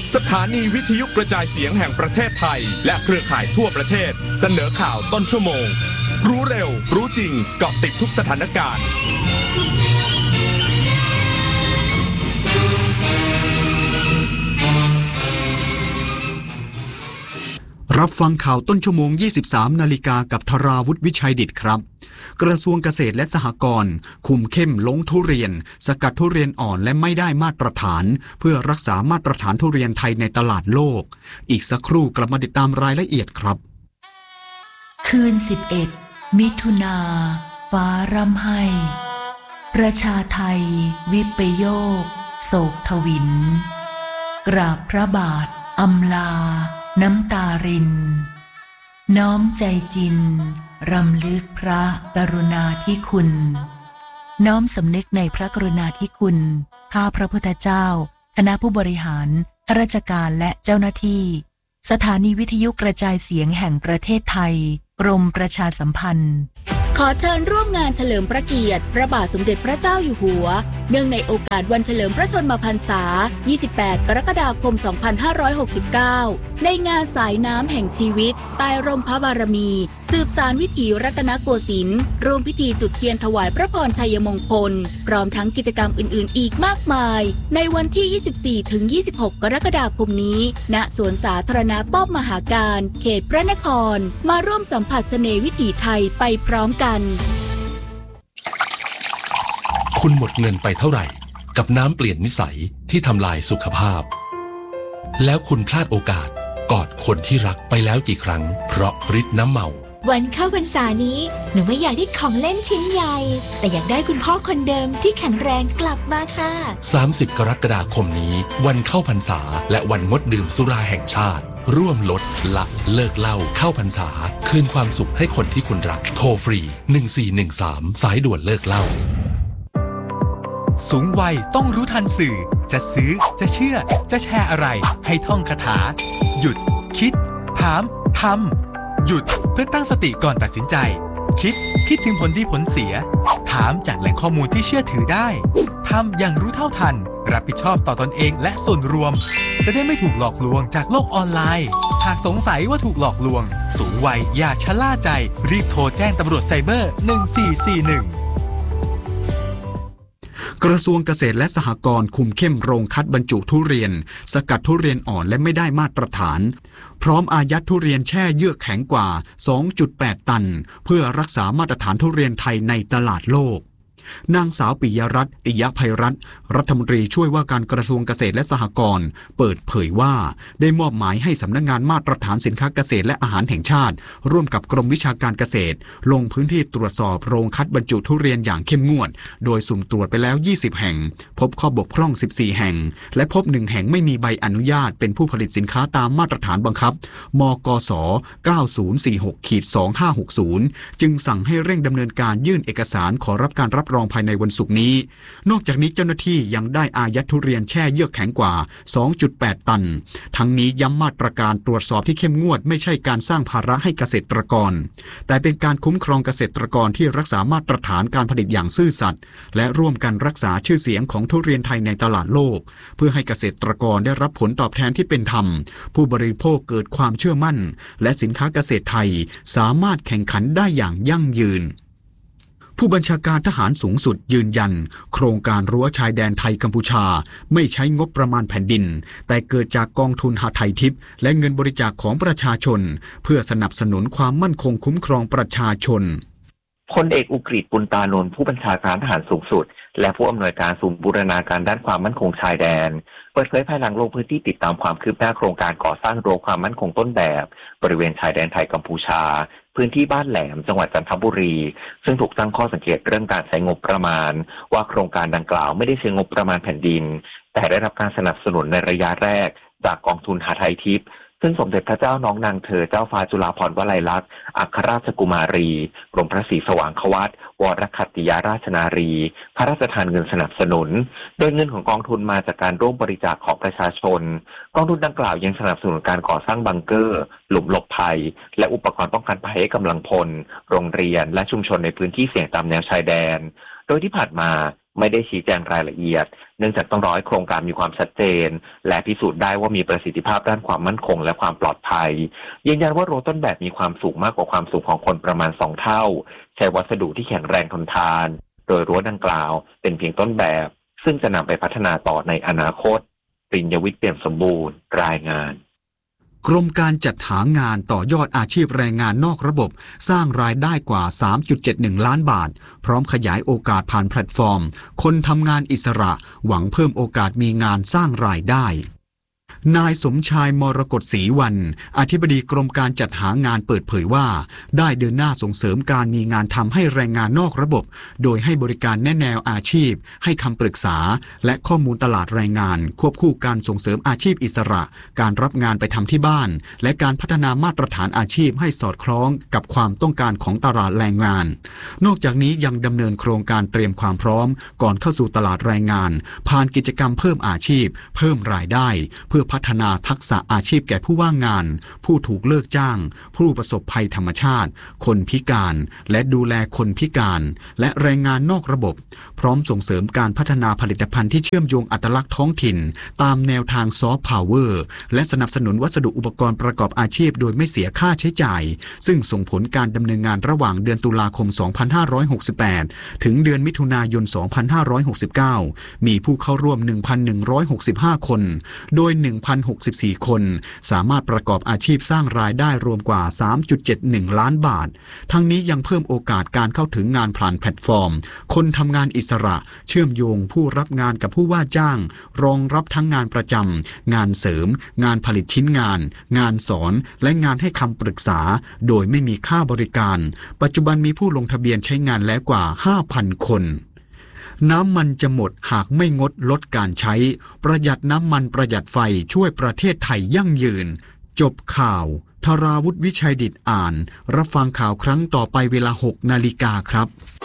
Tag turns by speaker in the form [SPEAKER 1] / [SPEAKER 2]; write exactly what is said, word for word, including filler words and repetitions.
[SPEAKER 1] สถานีวิทยุกระจายเสียงแห่งประเทศไทยและเครือข่ายทั่วประเทศเสนอข่าวต้นชั่วโมงรู้เร็วรู้จริงเกาะติดทุกสถานการณ์
[SPEAKER 2] รับฟังข่าวต้นชั่วโมง ยี่สิบสาม นาฬิกากับธราวุฒิวิชัยดิษฐ์ครับกระทรวงเกษตรและสหกรณ์คุมเข้มลงทุเรียนสกัดทุเรียนอ่อนและไม่ได้มาตรฐานเพื่อรักษามาตรฐานทุเรียนไทยในตลาดโลกอีกสักครู่กลับมาติดตามรายละเอียดครับ
[SPEAKER 3] คืนสิบเอ็ดมิถุนาฟ้าร่ำไห้ประชาไทยวิปโยคโศกทวินกราบพระบาทอำลาน้ำตารินน้อมใจจินรำลึกพระกรุณาธิคุณน้อมสำนึกในพระกรุณาธิคุณข้าพระพุทธเจ้าคณะผู้บริหารข้าราชการและเจ้าหน้าที่สถานีวิทยุกระจายเสียงแห่งประเทศไทยกรมประชาสัมพันธ์
[SPEAKER 4] ขอเชิญร่วมงานเฉลิมพระเกียรติพระบาทสมเด็จพระเจ้าอยู่หัวเนื่องในโอกาสวันเฉลิมพระชนมพรรษายี่สิบแปดกรกฎาคมสองพันห้าร้อยหกสิบเก้าในงานสายน้ำแห่งชีวิตใต้ร่มพระบารมีสืบสานวิถีรัตนโกสินทร์ร่วมพิธีจุดเทียนถวายพระพรชัยมงคลพร้อมทั้งกิจกรรมอื่นๆอีกมากมายในวันที่ ยี่สิบสี่ถึงยี่สิบหก กรกฎาคมนี้ณสวนสาธารณะป้อมมหาการเขตพระนครมาร่วมสัมผัสเสน่ห์วิถีไทยไปพร้อมกัน
[SPEAKER 5] คุณหมดเงินไปเท่าไหร่กับน้ำเปลี่ยนนิสัยที่ทำลายสุขภาพแล้วคุณพลาดโอกาสกอดคนที่รักไปแล้วกี่ครั้งเพราะฤทธิ์น้ำเมา
[SPEAKER 6] วันเข้าพรรษานี้หนูไม่อยากได้ของเล่นชิ้นใหญ่แต่อยากได้คุณพ่อคนเดิมที่แข็งแรงกลับมาค่ะ
[SPEAKER 5] สามสิบกรกฎาคมนี้วันเข้าพรรษาและวันงดดื่มสุราแห่งชาติร่วมลดละเลิกเหล้าเข้าพรรษาคืนความสุขให้คนที่คุณรักโทรฟรีหนึ่งสี่หนึ่งสามสายด่วนเลิกเหล้า
[SPEAKER 7] สูงวัยต้องรู้ทันสื่อจะซื้อจะเชื่อจะแชร์อะไรให้ท่องคาถาหยุดคิดถามทำหยุดเพื่อตั้งสติก่อนตัดสินใจคิดคิดถึงผลดีผลเสียถามจากแหล่งข้อมูลที่เชื่อถือได้ทำอย่างรู้เท่าทันรับผิดชอบต่อตนเองและส่วนรวมจะได้ไม่ถูกหลอกลวงจากโลกออนไลน์หากสงสัยว่าถูกหลอกลวงสูงวัยอย่าชะล่าใจรีบโทรแจ้งตำรวจไซเบอร์หนึ่งสี่สี่หนึ่ง
[SPEAKER 2] กระทรวงเกษตรและสหกรณ์คุมเข้มโรงคัดบรรจุทุเรียนสกัดทุเรียนอ่อนและไม่ได้มาตรฐานพร้อมอายัดทุเรียนแช่เยือกแข็งกว่า สองจุดแปด ตันเพื่อรักษามาตรฐานทุเรียนไทยในตลาดโลกนางสาวปิยรัตน์ติยภัยรัตน์รัฐมนตรีช่วยว่าการกระทรวงเกษตรและสหกรณ์เปิดเผยว่าได้มอบหมายให้สำนักงานมาตรฐานสินค้าเกษตรและอาหารแห่งชาติร่วมกับกรมวิชาการเกษตรลงพื้นที่ตรวจสอบโรงคัดบรรจุทุเรียนอย่างเข้มงวดโดยสุ่มตรวจไปแล้วยี่สิบแห่งพบข้อบกพร่องสิบสี่แห่งและพบหนึ่งแห่งไม่มีใบอนุญาตเป็นผู้ผลิตสินค้าตามมาตรฐานบังคับมกส เก้าศูนย์สี่หก สองห้าหกศูนย์ จึงสั่งให้เร่งดำเนินการยื่นเอกสารขอรับการรับรองภายในวันศุกร์นี้นอกจากนี้เจ้าหน้าที่ยังได้อายัดทุเรียนแช่เยือกแข็งกว่า สองจุดแปด ตันทั้งนี้ย้ำมาตรการตรวจสอบที่เข้มงวดไม่ใช่การสร้างภาระให้เกษตรกรแต่เป็นการคุ้มครองเกษตรกรที่รักษามาตรฐานการผลิตอย่างซื่อสัตย์และร่วมกันรักษาชื่อเสียงของทุเรียนไทยในตลาดโลกเพื่อให้เกษตรกรได้รับผลตอบแทนที่เป็นธรรมผู้บริโภคเกิดความเชื่อมั่นและสินค้าเกษตรไทยสามารถแข่งขันได้อย่างยั่งยืนผู้บัญชาการทหารสูงสุดยืนยันโครงการรั้วชายแดนไทยกัมพูชาไม่ใช้งบประมาณแผ่นดินแต่เกิดจากกองทุนหทัยทิพย์และเงินบริจาคของประชาชนเพื่อสนับสนุนความมั่นคงคุ้มครองประชาชน
[SPEAKER 8] พลเอกอุกฤษ ปุณตานนท์ผู้บัญชาการทหารสูงสุดและผู้อำนวยการศูนย์บูรณาการด้านความมั่นคงชายแดนเปิดเผยภายหลังลงพื้นที่ติดตามความคืบหน้าโครงการก่อสร้างรั้วความมั่นคงต้นแบบบริเวณชายแดนไทยกัมพูชาพื้นที่บ้านแหลมจังหวัดจันทบุรีซึ่งถูกตั้งข้อสังเกตเรื่องการใช้งบประมาณว่าโครงการดังกล่าวไม่ได้ใช้งบประมาณแผ่นดินแต่ได้รับการสนับสนุนในระยะแรกจากกองทุนหทัยทิพย์ซึ่งสมเด็จพระเจ้าน้องนางเธอเจ้าฟ้าจุฬาภรณ์วลัยลักษณ์อัครราชกุมารีกรมพระศรีสว่างควัตรวรคัตติยาราชนารีพระราชทานเงินสนับสนุนโดยเงินของกองทุนมาจากการร่วมบริจาคของประชาชนกองทุนดังกล่าวยังสนับสนุนการก่อสร้างบังเกอร์หลุมหลบภัยและอุปกรณ์ป้องกันภัยให้กำลังพลโรงเรียนและชุมชนในพื้นที่เสี่ยงตามแนวชายแดนโดยที่ผ่านมาไม่ได้ชี้แจงรายละเอียดเนื่องจากต้องรอให้โครงการมีความชัดเจนและพิสูจน์ได้ว่ามีประสิทธิภาพด้านความมั่นคงและความปลอดภัยยืนยันว่ารั้วต้นแบบมีความสูงมากกว่าความสูงของคนประมาณสองเท่าใช้วัสดุที่แข็งแรงทนทานโดยรั้วดังกล่าวเป็นเพียงต้นแบบซึ่งจะนำไปพัฒนาต่อในอนาคตปริญญวิทย์เปี่ยมสมบูรณ์รายงาน
[SPEAKER 2] กรมการจัดหางานต่อยอดอาชีพแรงงานนอกระบบสร้างรายได้กว่า สามจุดเจ็ดหนึ่ง ล้านบาทพร้อมขยายโอกาสผ่านแพลตฟอร์มคนทำงานอิสระหวังเพิ่มโอกาสมีงานสร้างรายได้นายสมชายมรกตศรีวรรณอธิบดีกรมการจัดหางานเปิดเผยว่าได้เดินหน้าส่งเสริมการมีงานทำให้แรงงานนอกระบบโดยให้บริการแนะแนวอาชีพให้คำปรึกษาและข้อมูลตลาดแรงงานควบคู่การส่งเสริมอาชีพอิสระการรับงานไปทำที่บ้านและการพัฒนามาตรฐานอาชีพให้สอดคล้องกับความต้องการของตลาดแรงงานนอกจากนี้ยังดำเนินโครงการเตรียมความพร้อมก่อนเข้าสู่ตลาดแรงงานผ่านกิจกรรมเพิ่มอาชีพเพิ่มรายได้เพื่อพัฒนาทักษะอาชีพแก่ผู้ว่างงานผู้ถูกเลิกจ้างผู้ประสบภัยธรรมชาติคนพิการและดูแลคนพิการและแรงงานนอกระบบพร้อมส่งเสริมการพัฒนาผลิตภัณฑ์ที่เชื่อมโยงอัตลักษณ์ท้องถิ่นตามแนวทางซอฟต์พาวเวอร์และสนับสนุนวัสดุอุปกรณ์ประกอบอาชีพโดยไม่เสียค่าใช้จ่ายซึ่งส่งผลการดำเนินงานระหว่างเดือนตุลาคม สองพันห้าร้อยหกสิบแปด ถึงเดือนมิถุนายน สองพันห้าร้อยหกสิบเก้า มีผู้เข้าร่วม หนึ่งพันหนึ่งร้อยหกสิบห้า คนโดย หนึ่งพันหกสิบสี่ คนสามารถประกอบอาชีพสร้างรายได้รวมกว่า สามจุดเจ็ดหนึ่ง ล้านบาททั้งนี้ยังเพิ่มโอกาสการเข้าถึงงานผ่านแพลตฟอร์มคนทำงานอิสระเชื่อมโยงผู้รับงานกับผู้ว่าจ้างรองรับทั้งงานประจำงานเสริมงานผลิตชิ้นงานงานสอนและงานให้คำปรึกษาโดยไม่มีค่าบริการปัจจุบันมีผู้ลงทะเบียนใช้งานแล้วกว่า ห้าพัน คนน้ำมันจะหมดหากไม่งดลดการใช้ประหยัดน้ำมันประหยัดไฟช่วยประเทศไทยยั่งยืนจบข่าวธราวุฒิวิชัยดิษฐ์อ่านรับฟังข่าวครั้งต่อไปเวลา หก นาฬิกาครับ